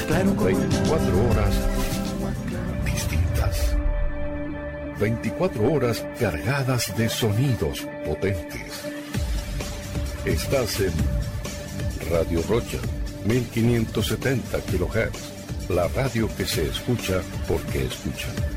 Claro, 24 horas distintas. 24 horas cargadas de sonidos potentes. Estás en Radio Rocha, 1570 kHz. La radio que se escucha porque escucha.